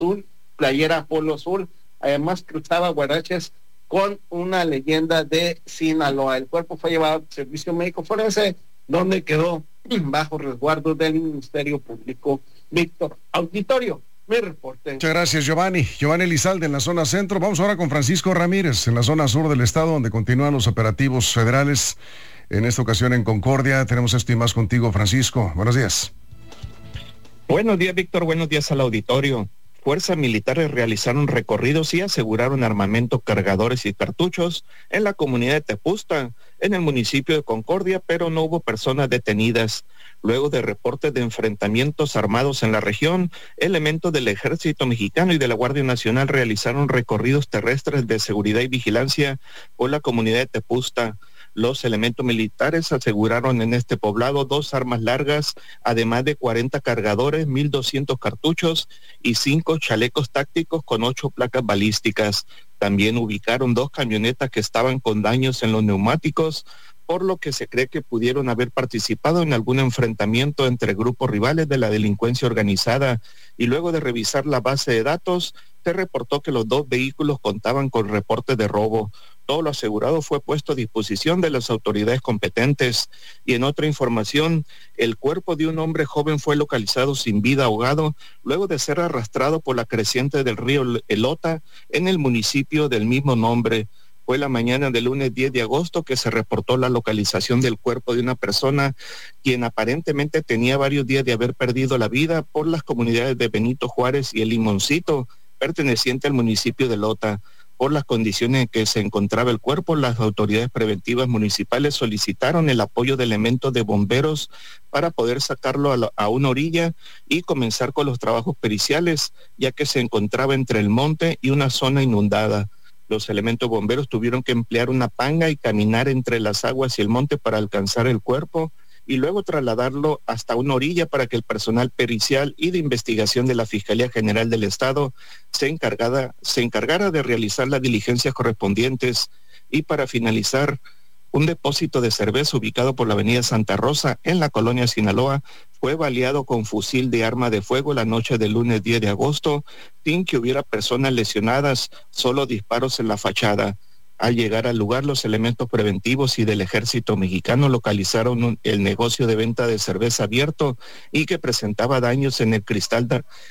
azul, playera polo azul. Además cruzaba guaraches con una leyenda de Sinaloa. El cuerpo fue llevado al servicio médico forense, donde quedó bajo resguardo del Ministerio Público. Víctor, auditorio, mi reporte. Muchas gracias, Giovanni. Giovanni Elizalde en la zona centro. Vamos ahora con Francisco Ramírez en la zona sur del estado, donde continúan los operativos federales. En esta ocasión en Concordia. Tenemos esto y más contigo, Francisco. Buenos días. Buenos días, Víctor. Buenos días al auditorio. Fuerzas militares realizaron recorridos y aseguraron armamento, cargadores y cartuchos en la comunidad de Tepusta, en el municipio de Concordia, pero no hubo personas detenidas. Luego de reportes de enfrentamientos armados en la región, elementos del Ejército Mexicano y de la Guardia Nacional realizaron recorridos terrestres de seguridad y vigilancia por la comunidad de Tepusta. Los elementos militares aseguraron en este poblado 2 armas largas, además de 40 cargadores, 1,200 cartuchos y 5 chalecos tácticos con 8 placas balísticas. También ubicaron 2 camionetas que estaban con daños en los neumáticos, por lo que se cree que pudieron haber participado en algún enfrentamiento entre grupos rivales de la delincuencia organizada. Y luego de revisar la base de datos, se reportó que los 2 vehículos contaban con reportes de robo. Todo lo asegurado fue puesto a disposición de las autoridades competentes. Y en otra información, el cuerpo de un hombre joven fue localizado sin vida, ahogado, luego de ser arrastrado por la creciente del río Elota en el municipio del mismo nombre. Fue la mañana del lunes 10 de agosto que se reportó la localización del cuerpo de una persona quien aparentemente tenía varios días de haber perdido la vida por las comunidades de Benito Juárez y El Limoncito, perteneciente al municipio de Lota. Por las condiciones en que se encontraba el cuerpo, las autoridades preventivas municipales solicitaron el apoyo de elementos de bomberos para poder sacarlo a una orilla y comenzar con los trabajos periciales, ya que se encontraba entre el monte y una zona inundada. Los elementos bomberos tuvieron que emplear una panga y caminar entre las aguas y el monte para alcanzar el cuerpo y luego trasladarlo hasta una orilla para que el personal pericial y de investigación de la Fiscalía General del Estado se encargara de realizar las diligencias correspondientes. Y para finalizar, un depósito de cerveza ubicado por la avenida Santa Rosa en la colonia Sinaloa fue baleado con fusil de arma de fuego la noche del lunes 10 de agosto, sin que hubiera personas lesionadas, solo disparos en la fachada. Al llegar al lugar, los elementos preventivos y del Ejército Mexicano localizaron el negocio de venta de cerveza abierto y que presentaba daños en el cristal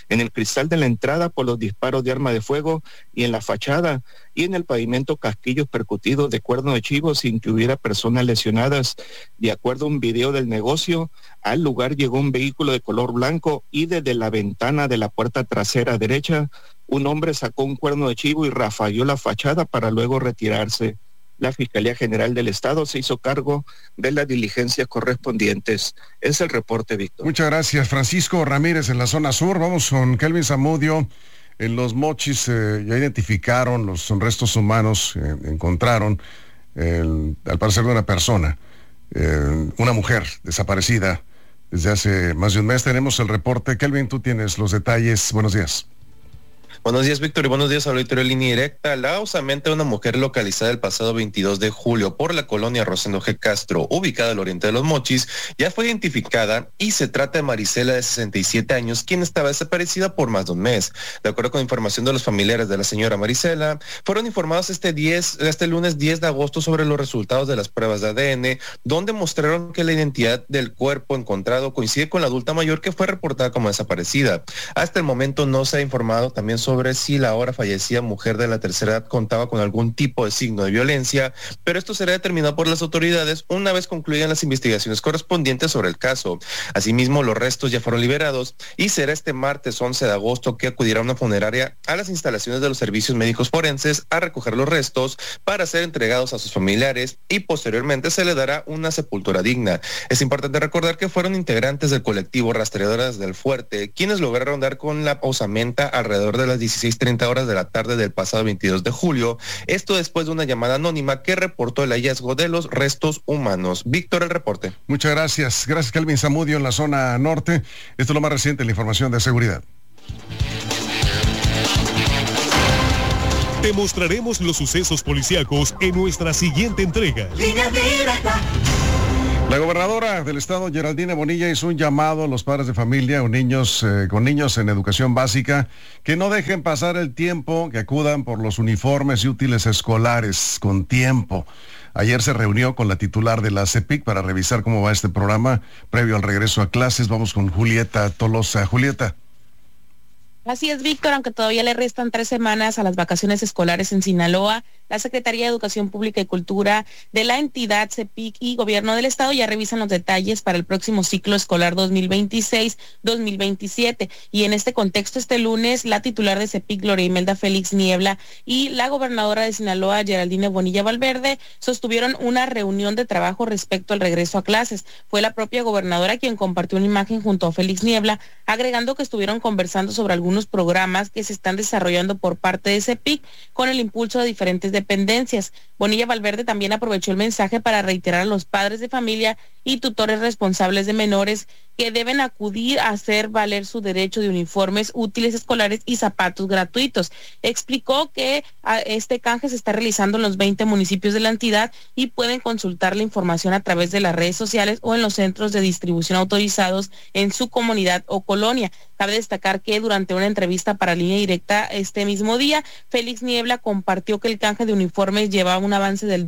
de la entrada por los disparos de arma de fuego y en la fachada y en el pavimento casquillos percutidos de cuerno de chivo sin que hubiera personas lesionadas. De acuerdo a un video del negocio, al lugar llegó un vehículo de color blanco y desde la ventana de la puerta trasera derecha, un hombre sacó un cuerno de chivo y rafagueó la fachada para luego retirarse. La Fiscalía General del Estado se hizo cargo de las diligencias correspondientes. Es el reporte, Víctor. Muchas gracias, Francisco Ramírez en la zona sur. Vamos con Kelvin Zamudio. En Los Mochis ya identificaron los restos humanos, encontraron, al parecer de una persona, una mujer desaparecida desde hace más de un mes. Tenemos el reporte. Kelvin, tú tienes los detalles. Buenos días. Buenos días, Víctor, y buenos días al auditorio de Línea Directa. La osamenta de una mujer localizada el pasado 22 de julio por la colonia Rosendo G. Castro, ubicada al oriente de Los Mochis, ya fue identificada y se trata de Marisela, de 67 años, quien estaba desaparecida por más de un mes. De acuerdo con información de los familiares de la señora Marisela, fueron informados este lunes 10 de agosto sobre los resultados de las pruebas de ADN, donde mostraron que la identidad del cuerpo encontrado coincide con la adulta mayor que fue reportada como desaparecida. Hasta el momento no se ha informado también sobre si la ahora fallecida mujer de la tercera edad contaba con algún tipo de signo de violencia, pero esto será determinado por las autoridades una vez concluyan las investigaciones correspondientes sobre el caso. Asimismo, los restos ya fueron liberados y será este martes 11 de agosto que acudirá una funeraria a las instalaciones de los servicios médicos forenses a recoger los restos para ser entregados a sus familiares y posteriormente se le dará una sepultura digna. Es importante recordar que fueron integrantes del colectivo Rastreadoras del Fuerte quienes lograron dar con la osamenta alrededor de las 16:30 horas de la tarde del pasado 22 de julio. Esto después de una llamada anónima que reportó el hallazgo de los restos humanos. Víctor, el reporte. Muchas gracias. Gracias, Kelvin Zamudio, en la zona norte. Esto es lo más reciente, la información de seguridad. Te mostraremos los sucesos policíacos en nuestra siguiente entrega. Línea Directa. La gobernadora del estado, Geraldine Bonilla, hizo un llamado a los padres de familia o niños con niños en educación básica que no dejen pasar el tiempo, que acudan por los uniformes y útiles escolares con tiempo. Ayer se reunió con la titular de la CEPIC para revisar cómo va este programa previo al regreso a clases. Vamos con Julieta Tolosa. Julieta. Así es, Víctor, aunque todavía le restan 3 semanas a las vacaciones escolares en Sinaloa, la Secretaría de Educación Pública y Cultura de la entidad CEPIC y Gobierno del Estado ya revisan los detalles para el próximo ciclo escolar 2026-2027. Y en este contexto, este lunes, la titular de CEPIC, Gloria Imelda Félix Niebla, y la gobernadora de Sinaloa, Geraldine Bonilla Valverde, sostuvieron una reunión de trabajo respecto al regreso a clases. Fue la propia gobernadora quien compartió una imagen junto a Félix Niebla, agregando que estuvieron conversando sobre algunos programas que se están desarrollando por parte de CEPIC con el impulso de diferentes dependencias. Bonilla Valverde también aprovechó el mensaje para reiterar a los padres de familia y tutores responsables de menores que deben acudir a hacer valer su derecho de uniformes, útiles escolares y zapatos gratuitos. Explicó que este canje se está realizando en los 20 municipios de la entidad y pueden consultar la información a través de las redes sociales o en los centros de distribución autorizados en su comunidad o colonia. Cabe destacar que durante una entrevista para Línea Directa este mismo día, Félix Niebla compartió que el canje de uniformes llevaba un avance del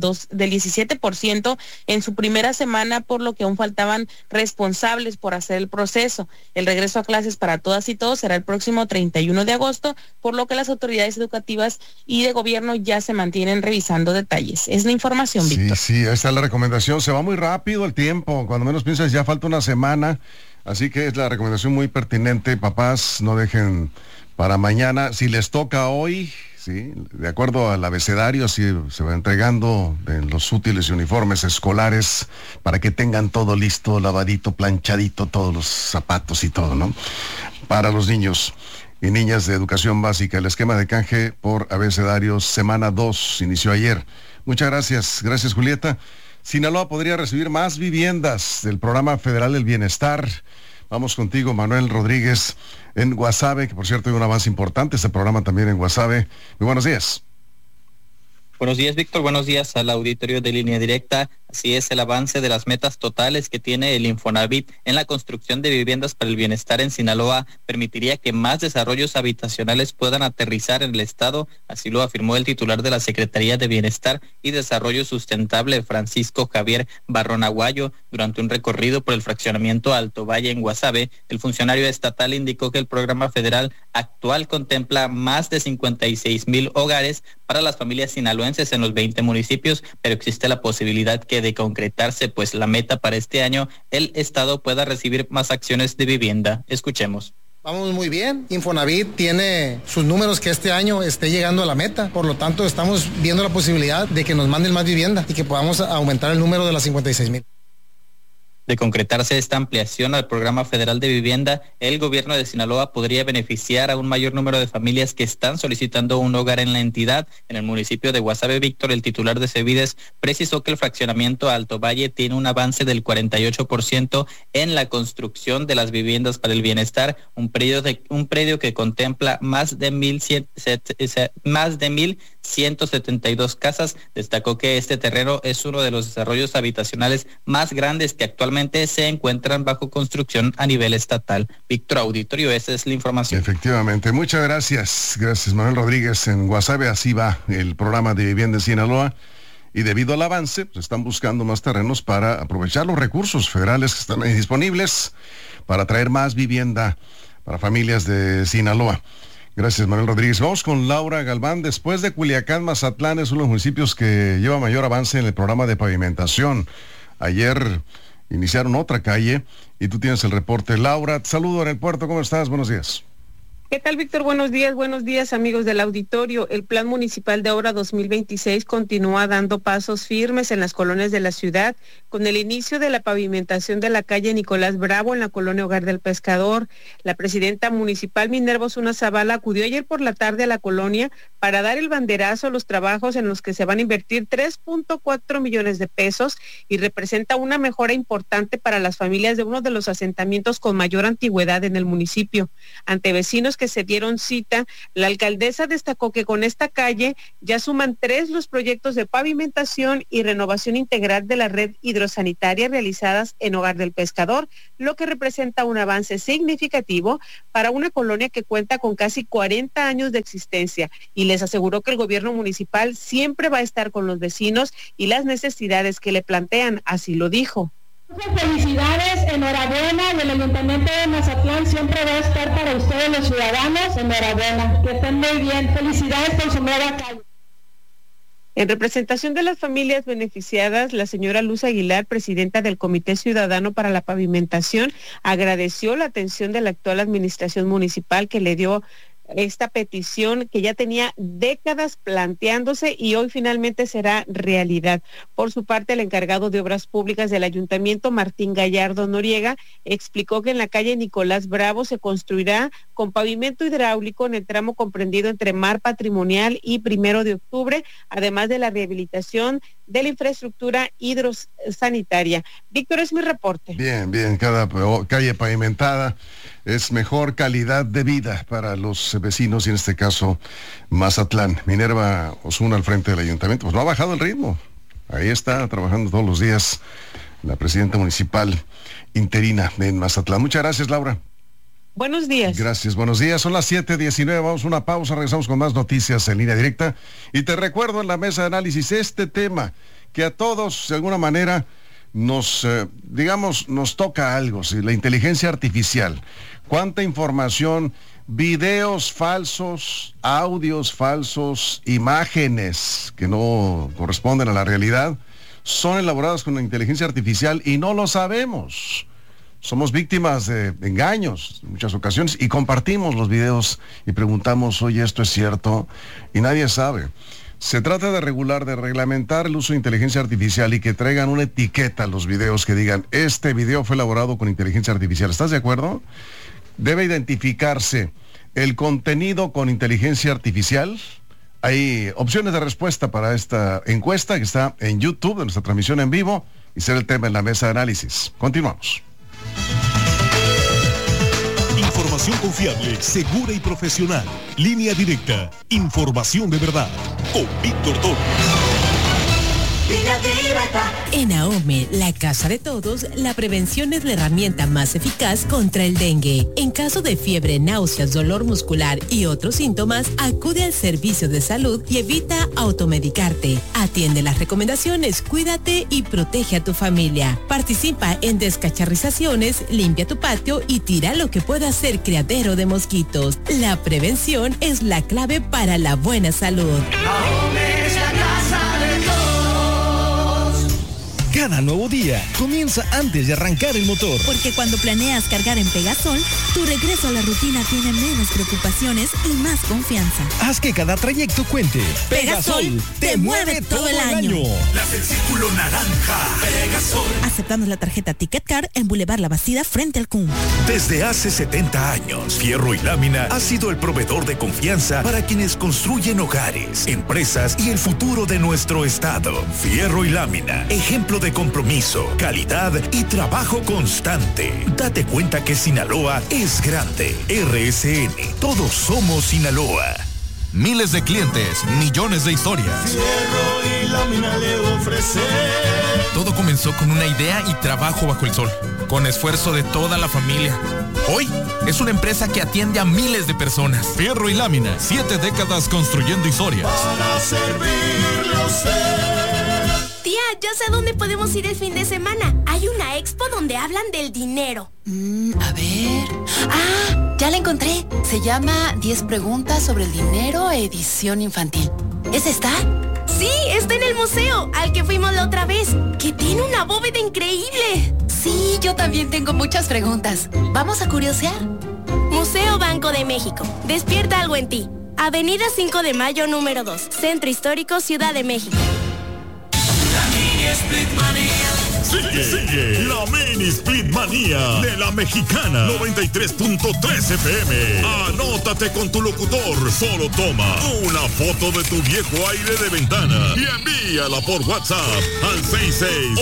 17% en su primera semana, por lo que aún faltaban responsables por hacer el proceso. El regreso a clases para todas y todos será el próximo 31 de agosto, por lo que las autoridades educativas y de gobierno ya se mantienen revisando detalles. Es la información, Víctor. Sí, ahí está la recomendación. Se va muy rápido el tiempo. Cuando menos piensas ya falta una semana. Así que es la recomendación muy pertinente. Papás, no dejen para mañana. Si les toca hoy, sí, de acuerdo al abecedario, así se va entregando los útiles y uniformes escolares para que tengan todo listo, lavadito, planchadito, todos los zapatos y todo, ¿no? Para los niños y niñas de educación básica. El esquema de canje por abecedarios semana 2 inició ayer. Muchas gracias. Gracias, Julieta. Sinaloa podría recibir más viviendas del Programa Federal del Bienestar. Vamos contigo, Manuel Rodríguez, en Guasave, que por cierto hay un avance importante, este programa también en Guasave. Muy buenos días. Buenos días, Víctor. Buenos días al auditorio de Línea Directa. Así es, el avance de las metas totales que tiene el Infonavit en la construcción de viviendas para el bienestar en Sinaloa permitiría que más desarrollos habitacionales puedan aterrizar en el estado. Así lo afirmó el titular de la Secretaría de Bienestar y Desarrollo Sustentable, Francisco Javier Barrón Aguayo, durante un recorrido por el fraccionamiento Alto Valle en Guasave. El funcionario estatal indicó que el programa federal actual contempla más de 56,000 hogares para las familias sinaloenses en los 20 municipios, pero existe la posibilidad que de concretarse pues la meta para este año, el estado pueda recibir más acciones de vivienda. Escuchemos. Vamos muy bien. Infonavit tiene sus números que este año esté llegando a la meta. Por lo tanto, estamos viendo la posibilidad de que nos manden más vivienda y que podamos aumentar el número de las 56,000. De concretarse esta ampliación al programa federal de vivienda, el gobierno de Sinaloa podría beneficiar a un mayor número de familias que están solicitando un hogar en la entidad. En el municipio de Guasave, Víctor, el titular de Cevides, precisó que el fraccionamiento Alto Valle tiene un avance del 48% en la construcción de las viviendas para el bienestar, un predio que contempla más de 1,172 casas. Destacó que este terreno es uno de los desarrollos habitacionales más grandes que actualmente se encuentran bajo construcción a nivel estatal. Víctor, auditorio, esa es la información. Efectivamente, muchas gracias. Gracias, Manuel Rodríguez. En Guasave así va el programa de vivienda en Sinaloa y debido al avance, pues están buscando más terrenos para aprovechar los recursos federales que están ahí disponibles para traer más vivienda para familias de Sinaloa. Gracias, Manuel Rodríguez. Vamos con Laura Galván. Después de Culiacán, Mazatlán es uno de los municipios que lleva mayor avance en el programa de pavimentación. Ayer iniciaron otra calle y tú tienes el reporte. Laura, te saludo en el puerto. ¿Cómo estás? Buenos días. ¿Qué tal, Víctor? Buenos días amigos del auditorio. El Plan Municipal de Obra 2026 continúa dando pasos firmes en las colonias de la ciudad, con el inicio de la pavimentación de la calle Nicolás Bravo en la colonia Hogar del Pescador. La presidenta municipal Minerva Osuna Zavala acudió ayer por la tarde a la colonia para dar el banderazo a los trabajos en los que se van a invertir 3.4 millones de pesos y representa una mejora importante para las familias de uno de los asentamientos con mayor antigüedad en el municipio. Ante vecinos que que se dieron cita. La alcaldesa destacó que con esta calle ya suman 3 los proyectos de pavimentación y renovación integral de la red hidrosanitaria realizadas en Hogar del Pescador, lo que representa un avance significativo para una colonia que cuenta con casi 40 años de existencia, y les aseguró que el gobierno municipal siempre va a estar con los vecinos y las necesidades que le plantean, así lo dijo. Felicidades, enhorabuena, y el Ayuntamiento de Mazatlán siempre va a estar para ustedes los ciudadanos, enhorabuena, que estén muy bien, felicidades por su nueva calle. En representación de las familias beneficiadas, la señora Luz Aguilar, presidenta del Comité Ciudadano para la Pavimentación, agradeció la atención de la actual administración municipal que le dio esta petición que ya tenía décadas planteándose y hoy finalmente será realidad. Por su parte, el encargado de Obras Públicas del Ayuntamiento, Martín Gallardo Noriega, explicó que en la calle Nicolás Bravo se construirá con pavimento hidráulico en el tramo comprendido entre Mar Patrimonial y 1 de Octubre, además de la rehabilitación de la infraestructura hidrosanitaria. Víctor, es mi reporte. Bien, cada calle pavimentada es mejor calidad de vida para los vecinos y en este caso Mazatlán. Minerva Osuna al frente del ayuntamiento, pues no ha bajado el ritmo. Ahí está trabajando todos los días la presidenta municipal interina en Mazatlán. Muchas gracias, Laura. Buenos días. Gracias, buenos días. Son las 7:19, vamos a una pausa, regresamos con más noticias en línea directa. Y te recuerdo en la mesa de análisis este tema que a todos, de alguna manera, nos toca algo, ¿sí? La inteligencia artificial. ¿Cuánta información, videos falsos, audios falsos, imágenes que no corresponden a la realidad, son elaboradas con la inteligencia artificial y no lo sabemos? Somos víctimas de engaños en muchas ocasiones y compartimos los videos y preguntamos, oye, ¿esto es cierto? Y nadie sabe. Se trata de reglamentar el uso de inteligencia artificial y que traigan una etiqueta a los videos que digan, este video fue elaborado con inteligencia artificial. ¿Estás de acuerdo? Debe identificarse el contenido con inteligencia artificial. Hay opciones de respuesta para esta encuesta que está en YouTube, de nuestra transmisión en vivo, y será el tema en la mesa de análisis. Continuamos. Información confiable, segura y profesional. Línea directa. Información de verdad. Con Víctor Toro. En AOME, la casa de todos, la prevención es la herramienta más eficaz contra el dengue. En caso de fiebre, náuseas, dolor muscular y otros síntomas, acude al servicio de salud y evita automedicarte. Atiende las recomendaciones, cuídate y protege a tu familia. Participa en descacharrizaciones, limpia tu patio y tira lo que pueda ser criadero de mosquitos. La prevención es la clave para la buena salud. AOME es la casa de todos. Cada nuevo día comienza antes de arrancar el motor. Porque cuando planeas cargar en Pegasol, tu regreso a la rutina tiene menos preocupaciones y más confianza. Haz que cada trayecto cuente. Pegasol te mueve todo el año. Las del círculo naranja. Pegasol. Aceptando la tarjeta Ticket Card en Boulevard La Bastida frente al CUM. Desde hace 70 años, Fierro y Lámina ha sido el proveedor de confianza para quienes construyen hogares, empresas y el futuro de nuestro estado. Fierro y Lámina, ejemplo de compromiso, calidad y trabajo constante. Date cuenta que Sinaloa es grande. RSN, todos somos Sinaloa. Miles de clientes, millones de historias. Fierro y Lámina le ofrece. Todo comenzó con una idea y trabajo bajo el sol, con esfuerzo de toda la familia. Hoy es una empresa que atiende a miles de personas. Fierro y Lámina, 7 décadas construyendo historias. Para servirle a usted. Tía, ya sé dónde podemos ir el fin de semana. Hay una expo donde hablan del dinero. A ver... ¡Ah! Ya la encontré. Se llama 10 preguntas sobre el dinero, edición infantil. ¿Es esta? Sí, está en el museo, al que fuimos la otra vez, que tiene una bóveda increíble. Sí, yo también tengo muchas preguntas. ¿Vamos a curiosear? Museo Banco de México. Despierta algo en ti. Avenida 5 de Mayo, número 2. Centro Histórico, Ciudad de México. Split Manía. Sigue la mini Split Manía de la Mexicana 93.3 FM. Anótate con tu locutor. Solo toma una foto de tu viejo aire de ventana y envíala por WhatsApp al 66